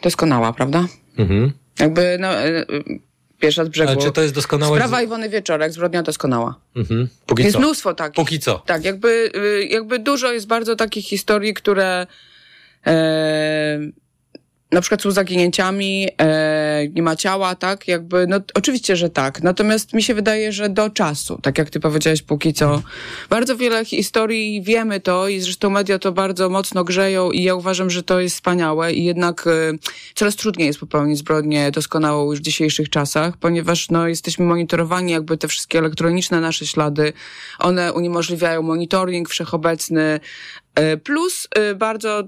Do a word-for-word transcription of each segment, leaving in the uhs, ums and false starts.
doskonała, prawda? Mhm. Jakby, no, pierwsza od brzegu. Ale czy to jest doskonałe? Sprawa Iwony Wieczorek, zbrodnia doskonała. Mhm. Póki jest co. mnóstwo takich. Póki co. Tak, jakby, jakby dużo jest bardzo takich historii, które e, na przykład są zaginięciami, e, nie ma ciała, tak? Jakby, no oczywiście, że tak. Natomiast mi się wydaje, że do czasu, tak jak ty powiedziałeś, póki co, bardzo wiele historii, wiemy to i zresztą media to bardzo mocno grzeją i ja uważam, że to jest wspaniałe i jednak e, coraz trudniej jest popełnić zbrodnię doskonałą już w dzisiejszych czasach, ponieważ no jesteśmy monitorowani, jakby te wszystkie elektroniczne nasze ślady, one uniemożliwiają monitoring wszechobecny, plus bardzo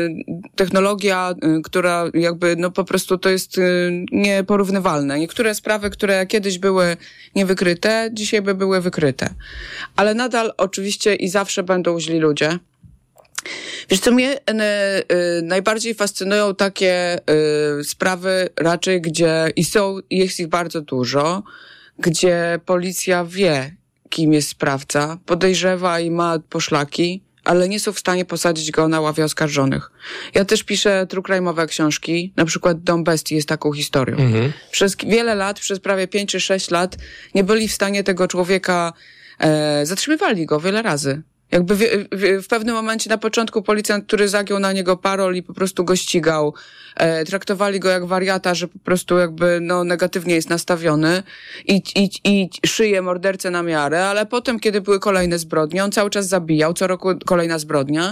technologia, która jakby no po prostu to jest nieporównywalne. Niektóre sprawy, które kiedyś były niewykryte, dzisiaj by były wykryte. Ale nadal oczywiście i zawsze będą źli ludzie. Wiesz co, mnie najbardziej fascynują takie sprawy raczej, gdzie i są, jest ich bardzo dużo, gdzie policja wie, kim jest sprawca, podejrzewa i ma poszlaki, ale nie są w stanie posadzić go na ławie oskarżonych. Ja też piszę true crime'owe książki, na przykład Dom Bestii jest taką historią. Mhm. Przez wiele lat, przez prawie pięć czy sześć lat nie byli w stanie tego człowieka, e, zatrzymywali go wiele razy. Jakby w, w, w pewnym momencie na początku policjant, który zagiął na niego parol i po prostu go ścigał, e, traktowali go jak wariata, że po prostu jakby no negatywnie jest nastawiony i, i, i szyje mordercę na miarę, ale potem, kiedy były kolejne zbrodnie, on cały czas zabijał, co roku kolejna zbrodnia,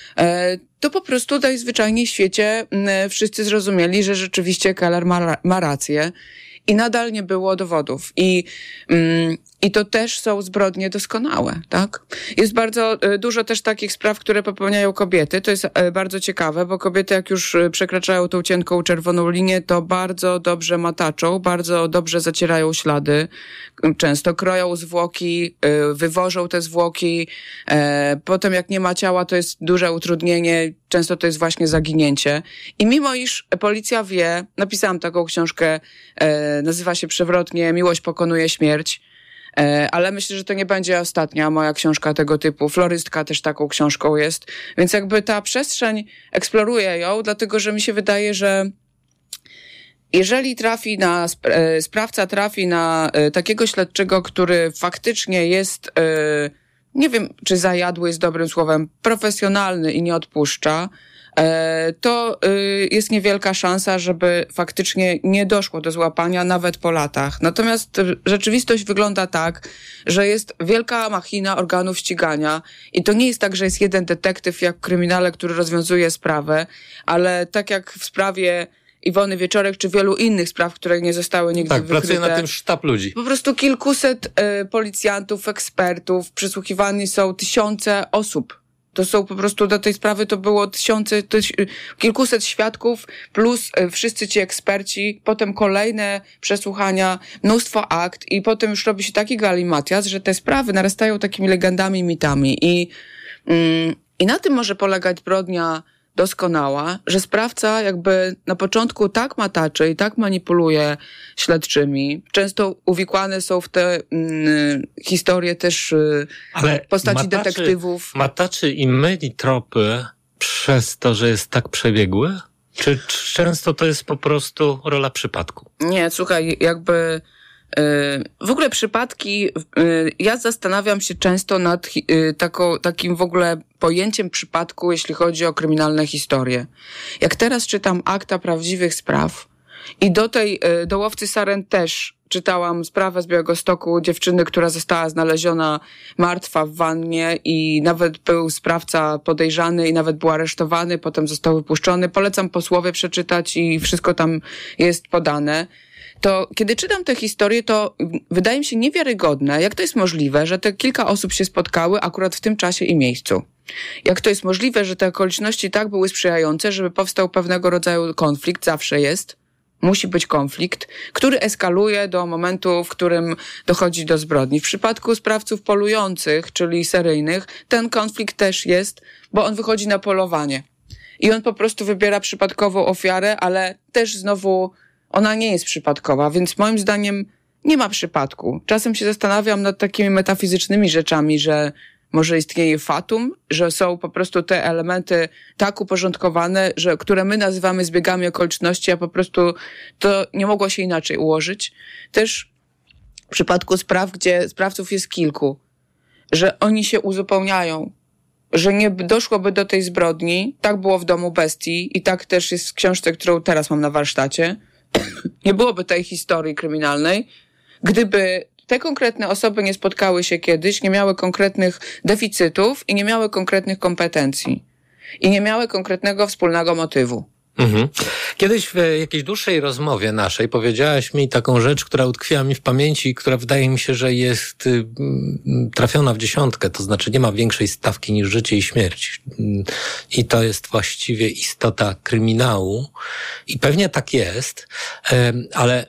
e, to po prostu najzwyczajniej w świecie m, wszyscy zrozumieli, że rzeczywiście Keller ma, ma rację i nadal nie było dowodów. I mm, I to też są zbrodnie doskonałe, tak? Jest bardzo dużo też takich spraw, które popełniają kobiety. To jest bardzo ciekawe, bo kobiety jak już przekraczają tą cienką czerwoną linię, to bardzo dobrze mataczą, bardzo dobrze zacierają ślady. Często kroją zwłoki, wywożą te zwłoki. Potem jak nie ma ciała, to jest duże utrudnienie. Często to jest właśnie zaginięcie. I mimo iż policja wie, napisałam taką książkę, nazywa się przewrotnie Miłość pokonuje śmierć. Ale myślę, że to nie będzie ostatnia moja książka tego typu. Florystka też taką książką jest. Więc jakby ta przestrzeń, eksploruję ją, dlatego że mi się wydaje, że jeżeli trafi na, sprawca trafi na takiego śledczego, który faktycznie jest, nie wiem, czy zajadły jest dobrym słowem, profesjonalny i nie odpuszcza, to jest niewielka szansa, żeby faktycznie nie doszło do złapania nawet po latach. Natomiast rzeczywistość wygląda tak, że jest wielka machina organów ścigania i to nie jest tak, że jest jeden detektyw jak w kryminale, który rozwiązuje sprawę, ale tak jak w sprawie Iwony Wieczorek, czy wielu innych spraw, które nie zostały nigdy tak, wykryte. Tak, pracuje na tym sztab ludzi. Po prostu kilkuset y, policjantów, ekspertów, przysłuchiwani są tysiące osób. To są po prostu, do tej sprawy to było tysiące, tyś, kilkuset świadków, plus y, wszyscy ci eksperci, potem kolejne przesłuchania, mnóstwo akt i potem już robi się taki galimatias, że te sprawy narastają takimi legendami, mitami i, y, i na tym może polegać zbrodnia doskonała, że sprawca jakby na początku tak mataczy i tak manipuluje śledczymi. Często uwikłane są w te mm, historie też y, Ale postaci mataczy, detektywów. Mataczy i myli tropy przez to, że jest tak przebiegły? Czy, czy często to jest po prostu rola przypadku? Nie, słuchaj, jakby w ogóle przypadki, ja zastanawiam się często nad taką, takim w ogóle pojęciem przypadku, jeśli chodzi o kryminalne historie. Jak teraz czytam akta prawdziwych spraw i do tej, do Łowcy Saren też czytałam sprawę z Białegostoku dziewczyny, która została znaleziona martwa w wannie i nawet był sprawca podejrzany i nawet był aresztowany, potem został wypuszczony. Polecam posłowie przeczytać i wszystko tam jest podane. To kiedy czytam tę historię, to wydaje mi się niewiarygodne, jak to jest możliwe, że te kilka osób się spotkały akurat w tym czasie i miejscu. Jak to jest możliwe, że te okoliczności tak były sprzyjające, żeby powstał pewnego rodzaju konflikt, zawsze jest, musi być konflikt, który eskaluje do momentu, w którym dochodzi do zbrodni. W przypadku sprawców polujących, czyli seryjnych, ten konflikt też jest, bo on wychodzi na polowanie. I on po prostu wybiera przypadkową ofiarę, ale też znowu ona nie jest przypadkowa, więc moim zdaniem nie ma przypadku. Czasem się zastanawiam nad takimi metafizycznymi rzeczami, że może istnieje fatum, że są po prostu te elementy tak uporządkowane, że, które my nazywamy zbiegami okoliczności, a po prostu to nie mogło się inaczej ułożyć. Też w przypadku spraw, gdzie sprawców jest kilku, że oni się uzupełniają, że nie doszłoby do tej zbrodni. Tak było w Domu Bestii i tak też jest w książce, którą teraz mam na warsztacie. Nie byłoby tej historii kryminalnej, gdyby te konkretne osoby nie spotkały się kiedyś, nie miały konkretnych deficytów i nie miały konkretnych kompetencji. I nie miały konkretnego wspólnego motywu. Mhm. Kiedyś w jakiejś dłuższej rozmowie naszej powiedziałaś mi taką rzecz, która utkwiła mi w pamięci i która wydaje mi się, że jest y, trafiona w dziesiątkę, to znaczy nie ma większej stawki niż życie i śmierć. I to jest właściwie istota kryminału. I pewnie tak jest, y, ale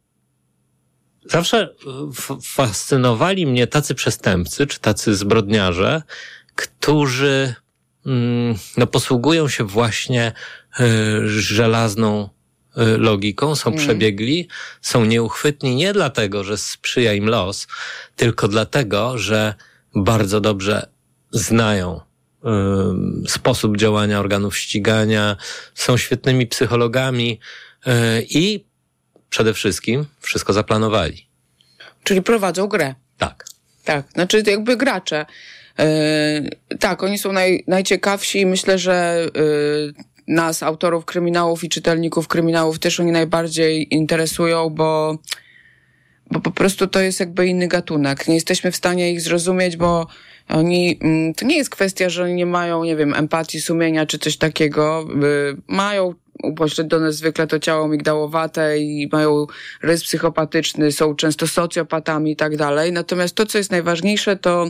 zawsze f- fascynowali mnie tacy przestępcy, czy tacy zbrodniarze, którzy no posługują się właśnie y, żelazną y, logiką, są mm. przebiegli, są nieuchwytni nie dlatego, że sprzyja im los, tylko dlatego, że bardzo dobrze znają y, sposób działania organów ścigania, są świetnymi psychologami y, i przede wszystkim wszystko zaplanowali. Czyli prowadzą grę. Tak. Tak, znaczy jakby gracze. Yy, tak, oni są naj, najciekawsi i myślę, że yy, nas, autorów kryminałów i czytelników kryminałów też oni najbardziej interesują, bo, bo po prostu to jest jakby inny gatunek. Nie jesteśmy w stanie ich zrozumieć, bo oni, yy, to nie jest kwestia, że oni nie mają, nie wiem, empatii, sumienia czy coś takiego. Yy, mają upośledzone zwykle to ciało migdałowate i mają rys psychopatyczny, są często socjopatami i tak dalej. Natomiast to, co jest najważniejsze, to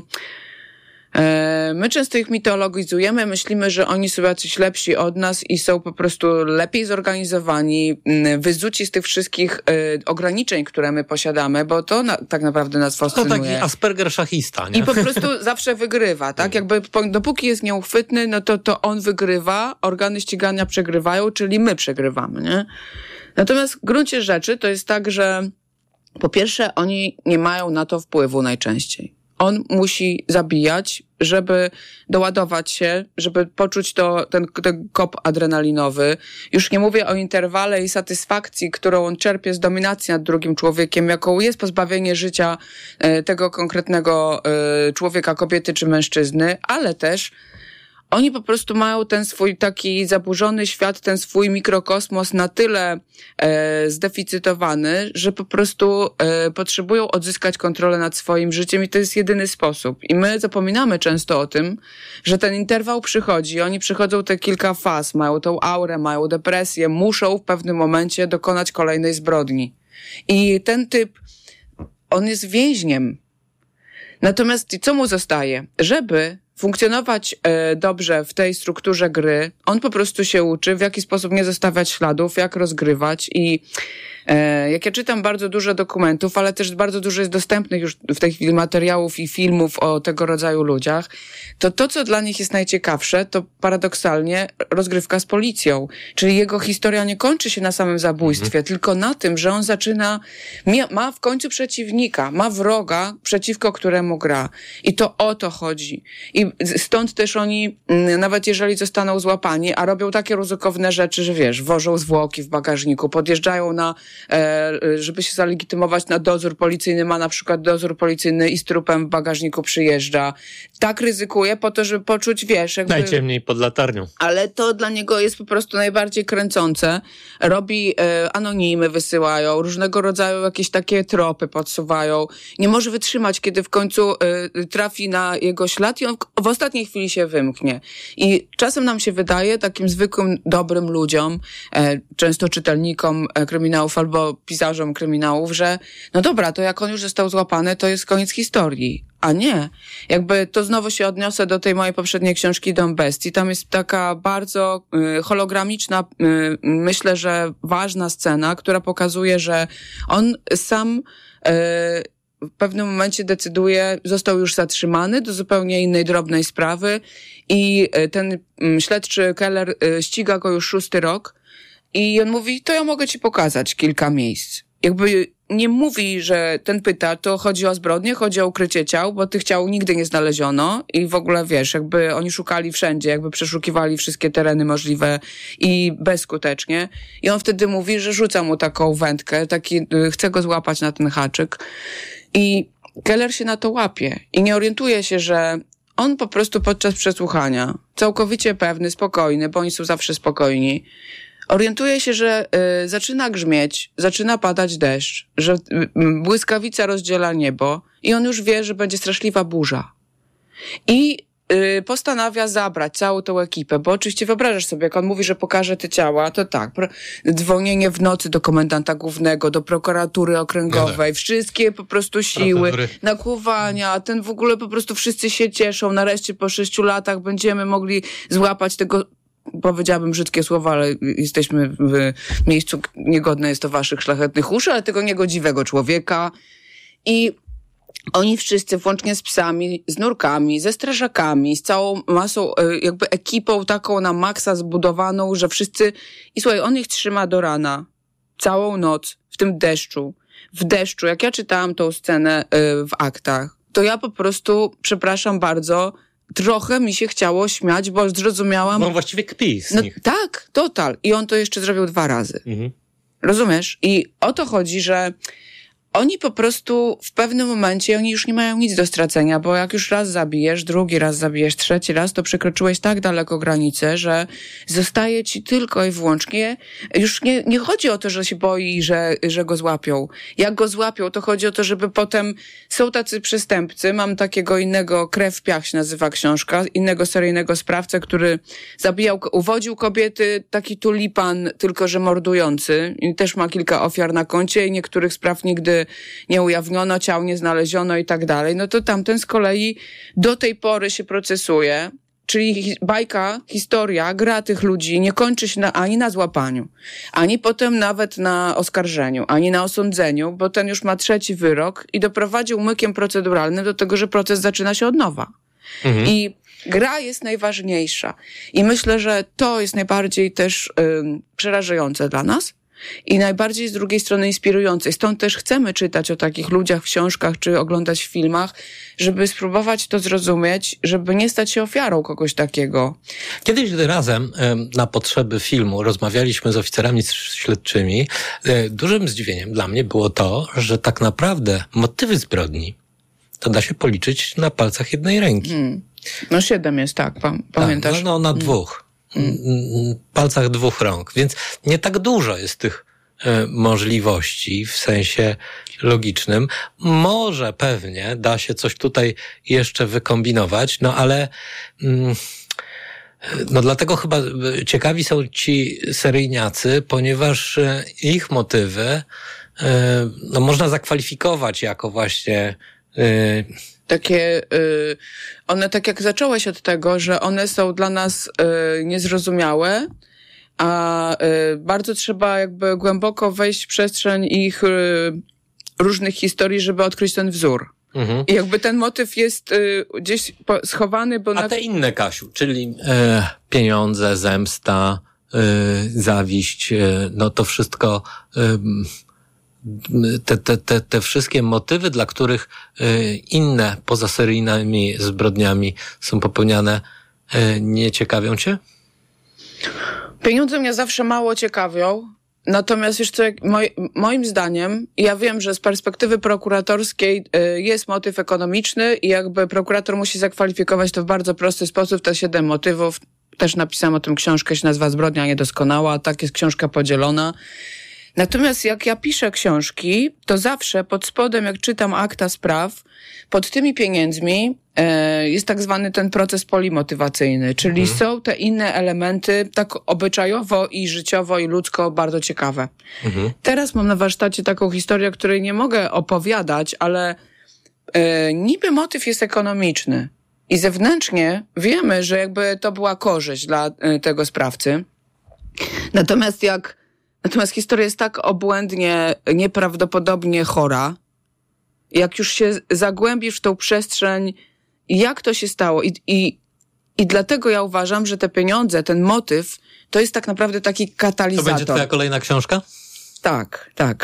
my często ich mitologizujemy, myślimy, że oni są jacyś lepsi od nas i są po prostu lepiej zorganizowani, wyzuci z tych wszystkich ograniczeń, które my posiadamy, bo to na, tak naprawdę nas fascynuje. To taki Asperger szachista, nie? I po prostu zawsze wygrywa, tak? Jakby dopóki jest nieuchwytny, no to, to on wygrywa, organy ścigania przegrywają, czyli my przegrywamy, nie? Natomiast w gruncie rzeczy to jest tak, że po pierwsze oni nie mają na to wpływu najczęściej. On musi zabijać, żeby doładować się, żeby poczuć to, ten, ten kop adrenalinowy. Już nie mówię o interwale i satysfakcji, którą on czerpie z dominacji nad drugim człowiekiem, jaką jest pozbawienie życia e, tego konkretnego e, człowieka, kobiety czy mężczyzny, ale też oni po prostu mają ten swój taki zaburzony świat, ten swój mikrokosmos na tyle e, zdeficytowany, że po prostu e, potrzebują odzyskać kontrolę nad swoim życiem i to jest jedyny sposób. I my zapominamy często o tym, że ten interwał przychodzi, oni przychodzą te kilka faz, mają tą aurę, mają depresję, muszą w pewnym momencie dokonać kolejnej zbrodni. I ten typ, on jest więźniem. Natomiast co mu zostaje? Żeby funkcjonować e, dobrze w tej strukturze gry, on po prostu się uczy, w jaki sposób nie zostawiać śladów, jak rozgrywać i e, jak ja czytam bardzo dużo dokumentów, ale też bardzo dużo jest dostępnych już w tej chwili materiałów i filmów o tego rodzaju ludziach, to to, co dla nich jest najciekawsze, to paradoksalnie rozgrywka z policją. Czyli jego historia nie kończy się na samym zabójstwie, mhm. tylko na tym, że on zaczyna, ma w końcu przeciwnika, ma wroga, przeciwko któremu gra. I to o to chodzi. I stąd też oni, nawet jeżeli zostaną złapani, a robią takie ryzykowne rzeczy, że wiesz, wożą zwłoki w bagażniku, podjeżdżają na, żeby się zalegitymować na dozór policyjny, ma na przykład dozór policyjny i z trupem w bagażniku przyjeżdża. Tak ryzykuje po to, żeby poczuć, wiesz, jakby... Najciemniej pod latarnią. Ale to dla niego jest po prostu najbardziej kręcące. Robi e, anonimy, wysyłają, różnego rodzaju jakieś takie tropy podsuwają. Nie może wytrzymać, kiedy w końcu e, trafi na jego ślad i on w ostatniej chwili się wymknie. I czasem nam się wydaje, takim zwykłym, dobrym ludziom, e, często czytelnikom e, kryminałów albo pisarzom kryminałów, że no dobra, to jak on już został złapany, to jest koniec historii. A nie. Jakby to znowu się odniosę do tej mojej poprzedniej książki Dom Bestii. Tam jest taka bardzo y, hologramiczna, y, myślę, że ważna scena, która pokazuje, że on sam y, w pewnym momencie decyduje, został już zatrzymany do zupełnie innej drobnej sprawy i y, ten y, śledczy Keller y, ściga go już szósty rok i on mówi, to ja mogę ci pokazać kilka miejsc. jakby nie mówi, że ten pyta, to chodzi o zbrodnię, chodzi o ukrycie ciał, bo tych ciał nigdy nie znaleziono i w ogóle, wiesz, jakby oni szukali wszędzie, jakby przeszukiwali wszystkie tereny możliwe i bezskutecznie. I on wtedy mówi, że rzuca mu taką wędkę, taki, chce go złapać na ten haczyk. I Keller się na to łapie i nie orientuje się, że on po prostu podczas przesłuchania, całkowicie pewny, spokojny, bo oni są zawsze spokojni, orientuje się, że y, zaczyna grzmieć, zaczyna padać deszcz, że y, błyskawica rozdziela niebo i on już wie, że będzie straszliwa burza. I y, postanawia zabrać całą tą ekipę, bo oczywiście wyobrażasz sobie, jak on mówi, że pokaże te ciała, to tak, dzwonienie w nocy do komendanta głównego, do prokuratury okręgowej, no tak. Wszystkie po prostu siły, nakłuwania, ten w ogóle po prostu wszyscy się cieszą, nareszcie po sześciu latach będziemy mogli złapać tego, powiedziałabym brzydkie słowa, ale jesteśmy w miejscu, niegodne jest to waszych szlachetnych uszu, ale tego niegodziwego człowieka. I oni wszyscy, włącznie z psami, z nurkami, ze strażakami, z całą masą, jakby ekipą taką na maksa zbudowaną, że wszyscy... I słuchaj, on ich trzyma do rana. Całą noc. W tym deszczu. W deszczu. Jak ja czytałam tą scenę w aktach, to ja po prostu, przepraszam bardzo, trochę mi się chciało śmiać, bo zrozumiałam... Bo on właściwie kpi z no, nich. Tak, total. I on to jeszcze zrobił dwa razy. Mhm. Rozumiesz? I o to chodzi, że oni po prostu w pewnym momencie, oni już nie mają nic do stracenia, bo jak już raz zabijesz, drugi raz zabijesz, trzeci raz, to przekroczyłeś tak daleko granicę, że zostaje ci tylko i wyłącznie, już nie, nie chodzi o to, że się boi, że, że go złapią. Jak go złapią, to chodzi o to, żeby potem, są tacy przestępcy, mam takiego innego, Krew w piach się nazywa książka, innego seryjnego sprawcę, który zabijał, uwodził kobiety, taki tulipan, tylko że mordujący i też ma kilka ofiar na koncie i niektórych spraw nigdy nie ujawniono, ciał nie znaleziono i tak dalej, no to tamten z kolei do tej pory się procesuje, czyli bajka, historia, gra tych ludzi nie kończy się na, ani na złapaniu, ani potem nawet na oskarżeniu, ani na osądzeniu, bo ten już ma trzeci wyrok i doprowadził mykiem proceduralnym do tego, że proces zaczyna się od nowa. Mhm. I gra jest najważniejsza. I myślę, że to jest najbardziej też ym, przerażające dla nas, i najbardziej z drugiej strony inspirujące. Stąd też chcemy czytać o takich ludziach w książkach czy oglądać w filmach, żeby spróbować to zrozumieć, żeby nie stać się ofiarą kogoś takiego. Kiedyś, gdy razem na potrzeby filmu rozmawialiśmy z oficerami śledczymi, dużym zdziwieniem dla mnie było to, że tak naprawdę motywy zbrodni to da się policzyć na palcach jednej ręki. Hmm. No siedem jest, tak, pamiętasz? Tak, no, no na dwóch. Hmm. palcach dwóch rąk, więc nie tak dużo jest tych e, możliwości w sensie logicznym. Może pewnie da się coś tutaj jeszcze wykombinować, no ale mm, no dlatego chyba ciekawi są ci seryjniacy, ponieważ e, ich motywy e, no można zakwalifikować jako właśnie e, takie, y, one tak jak zacząłeś od tego, że one są dla nas y, niezrozumiałe, a y, bardzo trzeba jakby głęboko wejść w przestrzeń ich y, różnych historii, żeby odkryć ten wzór. Mhm. I jakby ten motyw jest y, gdzieś po, schowany, bo... A na... te inne, Kasiu, czyli e, pieniądze, zemsta, e, zawiść, e, no to wszystko... E, Te, te, te, te wszystkie motywy, dla których y, inne poza seryjnymi zbrodniami są popełniane, y, nie ciekawią cię? Pieniądze mnie zawsze mało ciekawią, natomiast wiesz co, moj, moim zdaniem, ja wiem, że z perspektywy prokuratorskiej y, jest motyw ekonomiczny i jakby prokurator musi zakwalifikować to w bardzo prosty sposób, te siedem motywów. Też napisałam o tym książkę, się nazywa Zbrodnia niedoskonała, tak jest książka podzielona. Natomiast jak ja piszę książki, to zawsze pod spodem, jak czytam akta spraw, pod tymi pieniędzmi e, jest tak zwany ten proces polimotywacyjny, czyli mhm. są te inne elementy tak obyczajowo i życiowo i ludzko bardzo ciekawe. Mhm. Teraz mam na warsztacie taką historię, której nie mogę opowiadać, ale e, niby motyw jest ekonomiczny i zewnętrznie wiemy, że jakby to była korzyść dla e, tego sprawcy. Natomiast jak Natomiast historia jest tak obłędnie, nieprawdopodobnie chora. Jak już się zagłębisz w tą przestrzeń, jak to się stało? I, i, i dlatego ja uważam, że te pieniądze, ten motyw, to jest tak naprawdę taki katalizator. To będzie twoja kolejna książka? Tak, tak.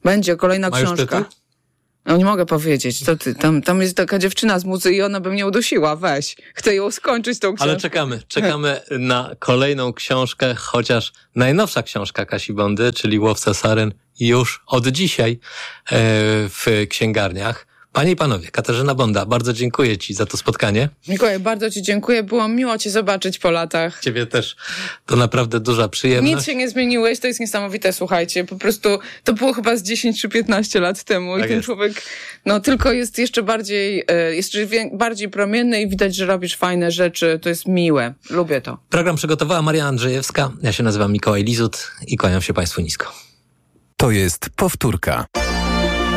Będzie kolejna Ma już książka. tytuł? No nie mogę powiedzieć, co ty, tam, tam jest taka dziewczyna z muzy i ona by mnie udusiła, weź. Chcę ją skończyć tą książkę. Ale czekamy, czekamy na kolejną książkę, chociaż najnowsza książka Kasi Bondy, czyli Łowca Saren, już od dzisiaj e, w księgarniach. Panie i panowie, Katarzyna Bonda, bardzo dziękuję ci za to spotkanie. Mikołaj, bardzo ci dziękuję, było miło cię zobaczyć po latach. Ciebie też, to naprawdę duża przyjemność. Nic się nie zmieniłeś, to jest niesamowite, słuchajcie, po prostu to było chyba z dziesięć czy piętnaście lat temu Tak i ten jest. człowiek, no tylko jest jeszcze bardziej, jeszcze bardziej promienny i widać, że robisz fajne rzeczy, to jest miłe, lubię to. Program przygotowała Maria Andrzejewska, ja się nazywam Mikołaj Lizut i kłaniam się państwu nisko. To jest powtórka.